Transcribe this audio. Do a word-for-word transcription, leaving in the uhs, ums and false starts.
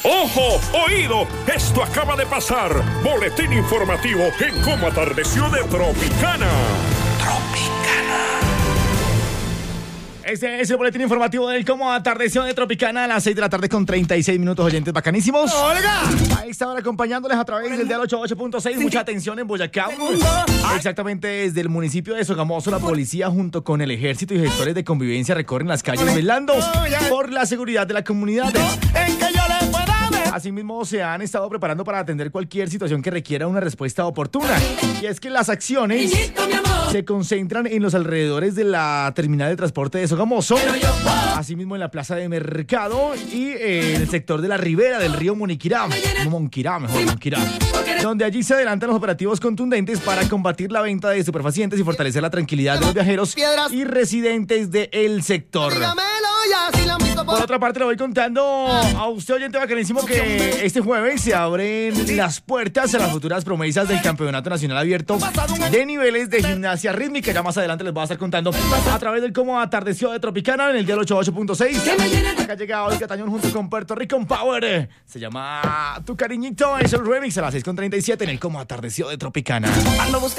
¡Ojo! ¡Oído! Esto acaba de pasar. Boletín informativo en Cómo Atardeció de Tropicana. Tropicana. Este es el boletín informativo del Cómo Atardeció de Tropicana a las seis de la tarde con treinta y seis minutos, oyentes bacanísimos. ¡Olga! Ahí estaban acompañándoles a través del dial ochenta y ocho punto seis. Mucha atención en Boyacá. Exactamente desde el municipio de Sogamoso, la policía junto con el ejército y gestores de convivencia recorren las calles velando por la seguridad de la comunidad. En que yo le pueda ver. Asimismo, se han estado preparando para atender cualquier situación que requiera una respuesta oportuna. Y es que las acciones se concentran en los alrededores de la terminal de transporte de Sogamoso, asimismo en la plaza de mercado y eh, en el sector de la ribera del río Moniquirá, Monquirá, mejor Monquirá, donde allí se adelantan los operativos contundentes para combatir la venta de estupefacientes y fortalecer la tranquilidad de los viajeros y residentes del sector. Por otra parte, le voy contando a usted, oyente bacanísimo, que este jueves se abren las puertas a las futuras promesas del Campeonato Nacional Abierto de niveles de gimnasia rítmica. Ya más adelante les voy a estar contando a través del Cómo Atardeció de Tropicana en el dial ochenta y ocho punto seis. Acá llega hoy Catañón junto con Puerto Rico Power. Se llama Tu Cariñito, es el remix a las seis con treinta y siete en el Cómo Atardeció de Tropicana.